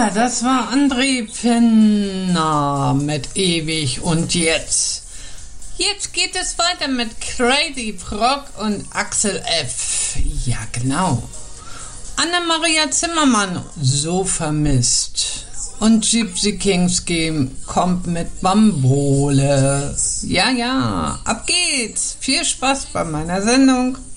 Ja, das war André Pfenner mit Ewig und jetzt. Jetzt geht es weiter mit Crazy Frog und Axel F. Ja, genau. Anna-Maria Zimmermann, so vermisst. Und Gypsy Kings Game kommt mit Bambole. Ja, ab geht's. Viel Spaß bei meiner Sendung.